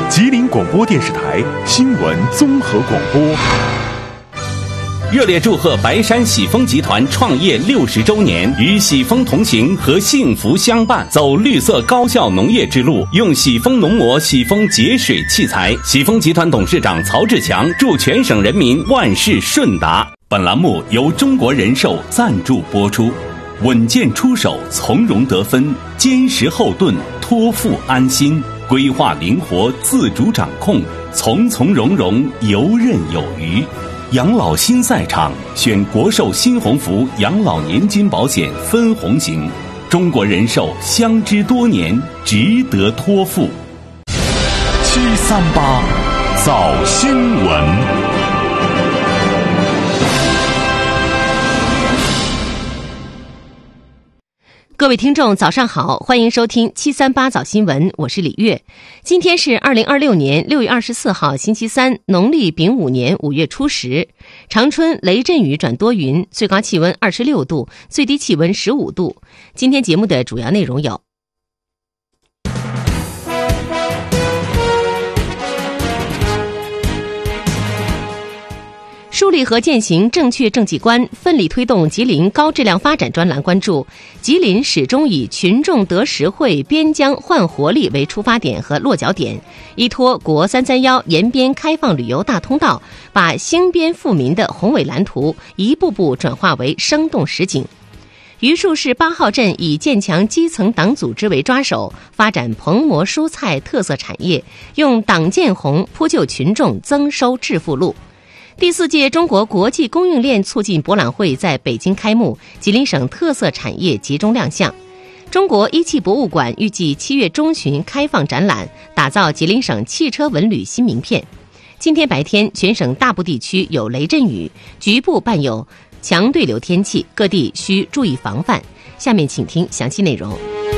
吉林广播电视台新闻综合广播。 热烈祝贺白山喜丰集团创业60周年，与喜丰同行和幸福相伴，走绿色高效农业之路，用喜丰农膜、喜丰节水器材。喜丰集团董事长曹志强祝全省人民万事顺达。本栏目由中国人寿赞助播出。稳健出手，从容得分，坚实后盾，托付安心，规划灵活，自主掌控，从从容容，游刃有余。养老新赛场，选国寿新鸿福养老年金保险分红型，中国人寿相知多年，值得托付。 738早新闻。 各位听众早上好，欢迎收听738早新闻，我是李月。今天是2026年6月24号星期三，农历丙午年5月初10。长春雷阵雨转多云，最高气温26度，最低气温15度。今天节目的主要内容有：树立和践行正确政绩观，奋力推动吉林高质量发展专栏关注，吉林始终以群众得实惠、边疆焕活力为出发点和落脚点，依托国331延边开放旅游大通道，把兴边富民的宏伟蓝图一步步转化为生动实景。榆树市8号镇以建强基层党组织为抓手，发展棚膜蔬菜特色产业，用党建红铺就群众增收致富路。第4届中国国际供应链促进博览会在北京开幕，吉林省特色产业集中亮相。中国一汽博物馆预计7月中旬开放展览，打造吉林省汽车文旅新名片。今天白天，全省大部地区有雷阵雨，局部伴有强对流天气，各地需注意防范。下面请听详细内容。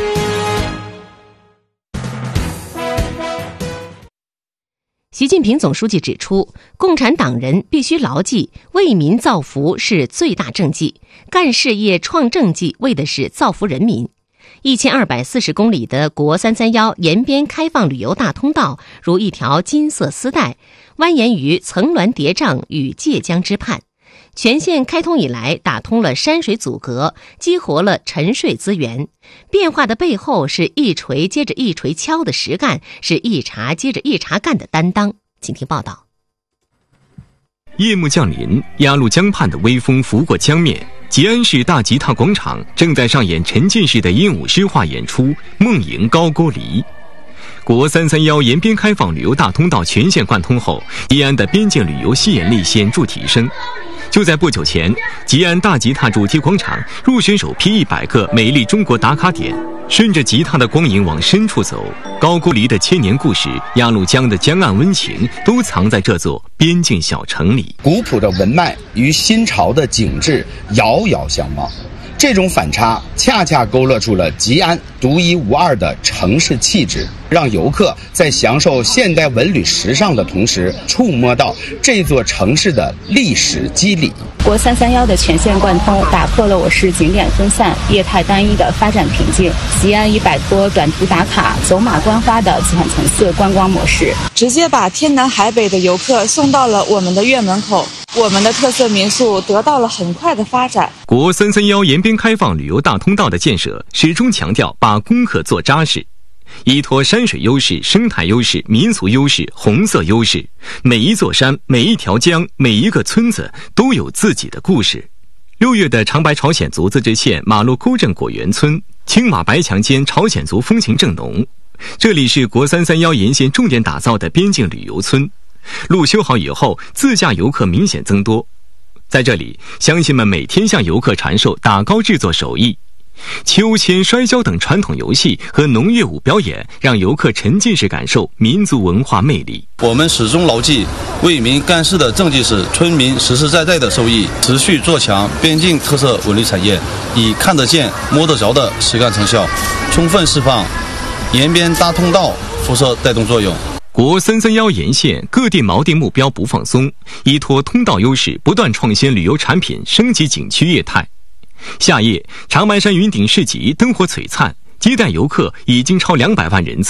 习近平总书记指出，共产党人必须牢记为民造福是最大政绩，干事业创政绩为的是造福人民。1240公里的国331延边开放旅游大通道如一条金色丝带，蜿蜒于层峦叠嶂与界江之畔。全线开通以来，打通了山水阻隔，激活了沉睡资源。变化的背后是一锤接着一锤敲的实干，是一茬接着一茬干的担当。请听报道。 夜幕降临，鸭绿江畔的微风拂过江面，吉安市大吉他广场正在上演沉浸式的鹦鹉诗画演出《梦迎高句丽》。国331延边开放旅游大通道全线贯通后，吉安的边境旅游吸引力显著提升。就在不久前，吉安大吉他主题广场入选首批100个美丽中国打卡点。顺着吉他的光影往深处走，高句丽的千年故事、鸭绿江的江岸温情，都藏在这座边境小城里。 古朴的文脉与新潮的景致遥遥相望，这种反差恰恰勾勒出了吉安独一无二的城市气质，让游客在享受现代文旅时尚的同时，触摸到这座城市的历史肌理。 国331的全线贯通，打破了我市景点分散、业态单一的发展瓶颈。吉安已摆脱短途打卡、走马观花的浅层次观光模式， 直接把天南海北的游客送到了我们的院门口。我们的特色民宿得到了很快的发展。 国331延边开放旅游大通道的建设始终强调把功课做扎实，依托山水优势、生态优势、民俗优势、红色优势，每一座山、每一条江、每一个村子都有自己的故事。6月的长白朝鲜族自治县马路沟镇果园村，青瓦白墙间朝鲜族风情正浓。这里是国331沿线重点打造的边境旅游村，路修好以后，自驾游客明显增多。在这里，乡亲们每天向游客传授打糕制作手艺。秋千、摔跤等传统游戏和农乐舞表演，让游客沉浸式感受民族文化魅力。 我们始终牢记为民干事的政绩是村民实实在在的收益，持续做强边境特色文旅产业，以看得见、摸得着的实干成效，充分释放延边大通道辐射带动作用。 国331沿线各地锚定目标不放松，依托通道优势，不断创新旅游产品，升级景区业态。夏夜，长白山云顶市集灯火璀璨，接待游客已经超200万人次。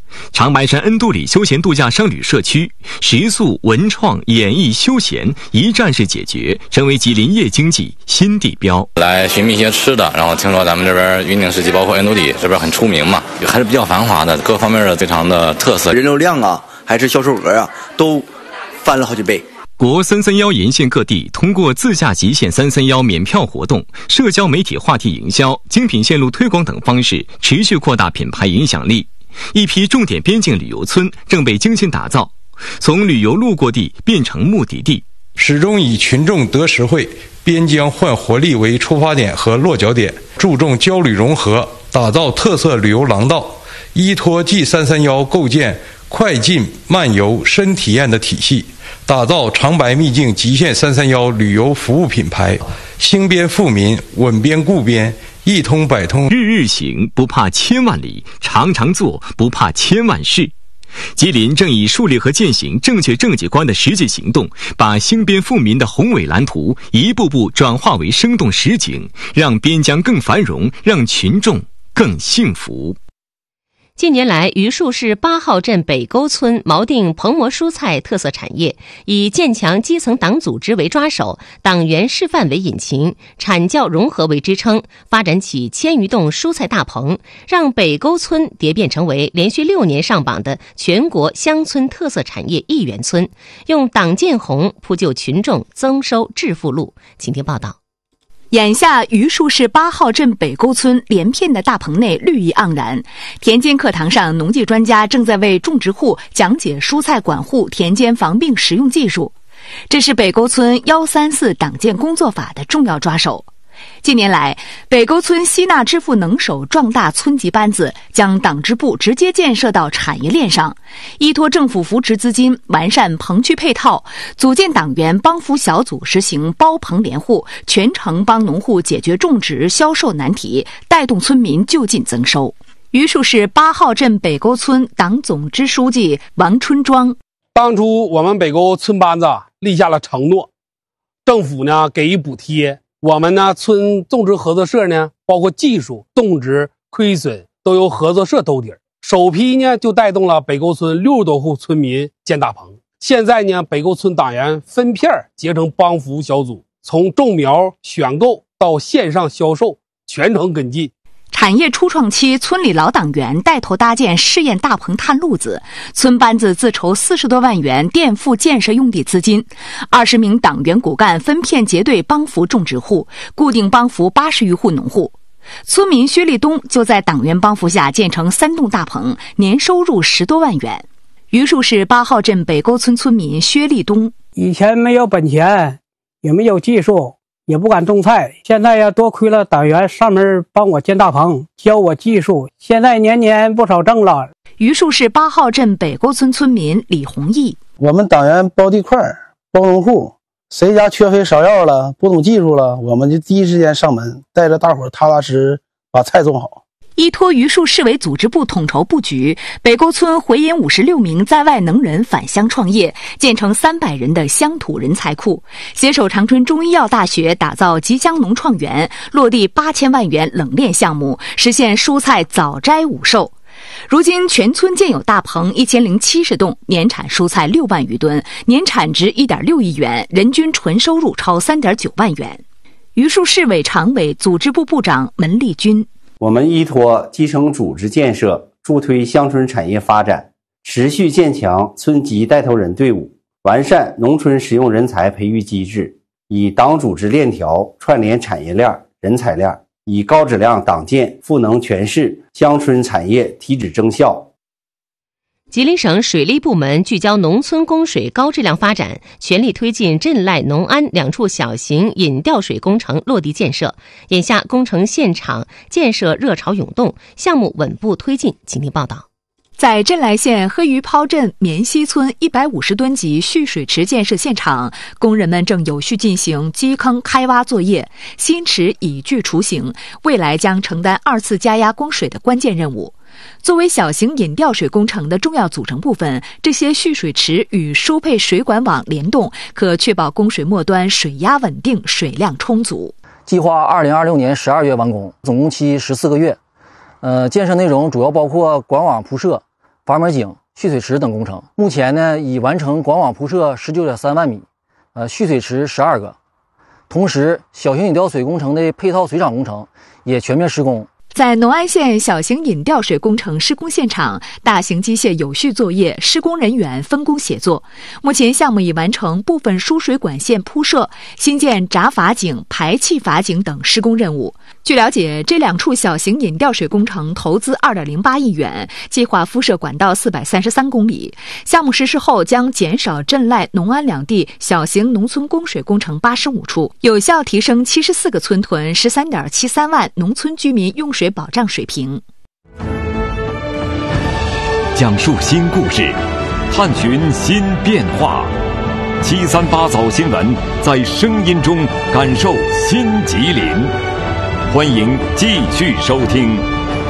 长白山恩都里休闲度假商旅社区，食宿、文创、演艺、休闲一站式解决，成为吉林夜经济新地标。 来寻觅一些吃的，然后听说咱们这边云顶世纪包括恩都里这边很出名嘛，还是比较繁华的，各方面的非常的特色， 人流量啊，还是销售额啊，都翻了好几倍。 国331沿线各地通过自驾极限331免票活动、社交媒体话题营销、精品线路推广等方式，持续扩大品牌影响力。一批重点边境旅游村正被精心打造，从旅游路过地变成目的地， 始终以群众得实惠、边疆焕活力为出发点和落脚点，注重交旅融合，打造特色旅游廊道，依托 G331构建快进慢游深体验的体系，打造长白秘境极限331旅游服务品牌，兴边富民，稳边固边，一通百通。 日日行不怕千万里，常常做不怕千万事。吉林正以树立和践行正确政绩观的实际行动，把兴边富民的宏伟蓝图一步步转化为生动实景，让边疆更繁荣，让群众更幸福。 近年来，榆树市8号镇北沟村锚定棚膜蔬菜特色产业，以建强基层党组织为抓手，党员示范为引擎，产教融合为支撑，发展起1000余栋蔬菜大棚，让北沟村蝶变成为连续6年上榜的全国乡村特色产业1元村，用党建红铺就群众增收致富路。请听报道。 眼下，榆树市8号镇北沟村连片的大棚内绿意盎然，田间课堂上，农技专家正在为种植户讲解蔬菜管护、田间防病实用技术。这是北沟村134党建工作法的重要抓手。近年来，北沟村吸纳支付能手，壮大村级班子，将党支部直接建设到产业链上，依托政府扶持资金，完善棚区配套，组建党员帮扶小组，实行包棚联户，全程帮农户解决种植销售难题，带动村民就近增收。榆树市8号镇北沟村党总支书记王春庄： 当初我们北沟村班子立下了承诺，政府呢给予补贴，我们呢村种植合作社呢，包括技术、种植、亏损都由合作社兜底儿。首批呢就带动了北沟村60多户村民建大棚。现在呢，北沟村党员分片结成帮扶小组，从种苗、选购到线上销售，全程跟进。 产业初创期，村里老党员带头搭建试验大棚探路子，村班子自筹40多万元垫付建设用地资金，20名党员骨干分片结队帮扶种植户，固定帮扶80余户农户。村民薛立东就在党员帮扶下建成3栋大棚，年收入10多万元。榆树市8号镇北沟村村民薛立东： 以前没有本钱，也没有技术，也不敢种菜，现在呀多亏了党员上门帮我建大棚，教我技术，现在年年不少挣了。 榆树市8号镇北沟村村民李红义： 我们党员包地块、包农户，谁家缺肥少药了，不懂技术了，我们就第一时间上门，带着大伙踏踏实实把菜种好。 依托榆树市委组织部统筹布局，北沟村回引56名在外能人返乡创业，建成300人的乡土人才库，携手长春中医药大学打造吉祥农创园，落地8000万元冷链项目，实现蔬菜早摘午售。如今全村建有大棚1070栋，年产蔬菜6万余吨，年产值1.6亿元，人均纯收入超3.9万元。榆树市委常委、组织部部长门立军： 我们依托基层组织建设，助推乡村产业发展，持续建强村级带头人队伍，完善农村实用人才培育机制，以党组织链条串联产业链、人才链，以高质量党建赋能全市乡村产业提质增效。 吉林省水利部门聚焦农村供水高质量发展，全力推进镇赖农安2处小型引调水工程落地建设。眼下工程现场建设热潮涌动，项目稳步推进。请听报道。 在镇赖县黑鱼泡镇棉溪村150吨级蓄水池建设现场，工人们正有序进行基坑开挖作业，新池已具雏形，未来将承担2次加压供水的关键任务。作为小型引调水工程的重要组成部分，这些蓄水池与输配水管网联动，可确保供水末端水压稳定、水量充足。 计划2026年12月完工，总工期14个月。建设内容主要包括管网铺设、 阀门井、蓄水池等工程。目前呢，已完成管网铺设19.3万米，蓄水池12个。同时，小型引调水工程的配套水厂工程也全面施工。 在农安县小型引调水工程施工现场，大型机械有序作业，施工人员分工协作。目前项目已完成部分输水管线铺设、新建闸阀井、排气阀井等施工任务。据了解，这2处小型引调水工程投资2.08亿元，计划铺设管道433公里。项目实施后将减少镇赖、农安两地小型农村供水工程85处，有效提升74个村屯、13.73万农村居民用水保障水平。 讲述新故事，探寻新变化。738早新闻，在声音中感受新吉林。欢迎继续收听。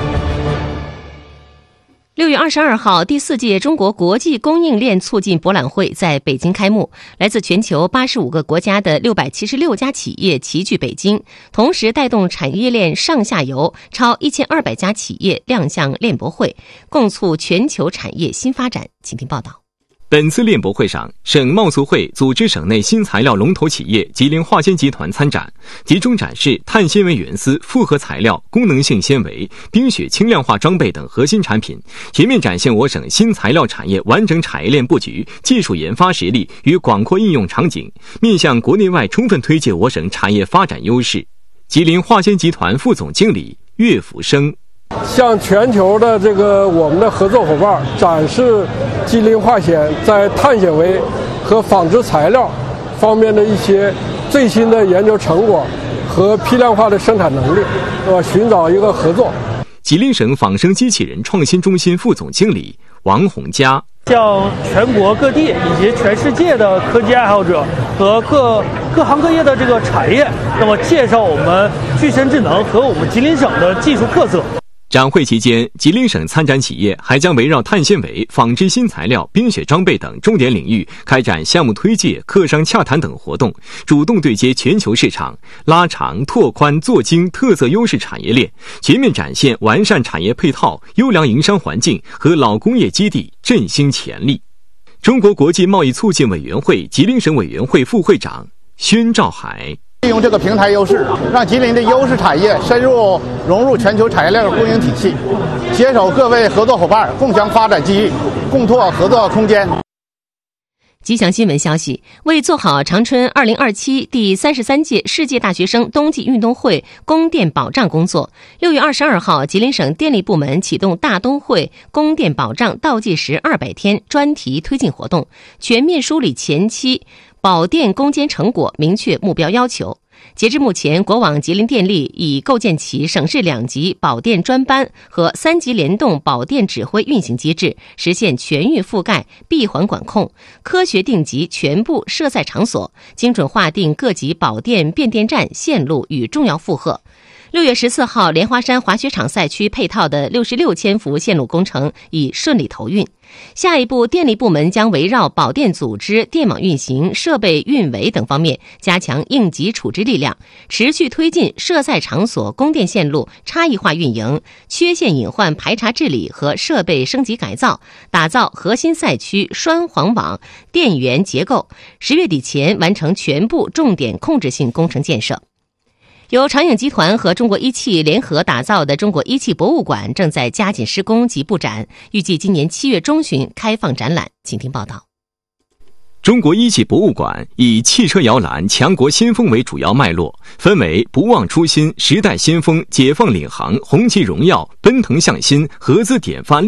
6月22号，第4届中国国际供应链促进博览会在北京开幕。来自全球85个国家的676家企业齐聚北京，同时带动产业链上下游超1200家企业亮相链博会，共促全球产业新发展。请听报道。 本次链博会上，省贸促会组织省内新材料龙头企业吉林化纤集团参展，集中展示碳纤维原丝、复合材料、功能性纤维、冰雪轻量化装备等核心产品，全面展现我省新材料产业完整产业链布局、技术研发实力与广阔应用场景，面向国内外充分推介我省产业发展优势。吉林化纤集团副总经理岳福生。 向全球的我们的合作伙伴展示吉林化纤在碳纤维和纺织材料方面的一些最新的研究成果和批量化的生产能力，寻找一个合作。 吉林省仿生机器人创新中心副总经理王洪佳。 向全国各地以及全世界的科技爱好者和各行各业的产业，那么介绍我们具身智能和我们吉林省的技术特色。 展会期间，吉林省参展企业还将围绕碳纤维、纺织新材料、冰雪装备等重点领域开展项目推介、客商洽谈等活动，主动对接全球市场，拉长、拓宽、做精特色优势产业链，全面展现完善产业配套、优良营商环境和老工业基地振兴潜力。中国国际贸易促进委员会吉林省委员会副会长宣兆海。 利用这个平台优势，让吉林的优势产业融入全球产业链供应体系，携手各位合作伙伴，共享发展机遇，共拓合作空间。 吉祥新闻消息，为做好长春2027第33届世界大学生冬季运动会供电保障工作，6月22号，吉林省电力部门启动大冬会供电保障倒计时200天专题推进活动，全面梳理前期保电攻坚成果，明确目标要求。截至目前，国网吉林电力已构建起省市2级保电专班和3级联动保电指挥运行机制，实现全域覆盖、闭环管控，科学定级全部设载场所，精准划定各级保电变电站线路与重要负荷。6月14号，莲花山滑雪场赛区配套的66千伏线路工程已顺利投运。下一步，电力部门将围绕保电组织、电网运行、设备运维等方面加强应急处置力量，持续推进设载场所供电线路差异化运营、缺陷隐患排查治理和设备升级改造，打造核心赛区双黄网电源结构，10月底前完成全部重点控制性工程建设。由长影集团和中国一汽联合打造的中国一汽博物馆正在加紧施工及布展，预计今年7月中旬开放展览。请听报道。 中国一汽博物馆以汽车摇篮强国先锋为主要脉络，分为不忘初心、时代先锋、解放领航、红旗荣耀、奔腾向新、合资典范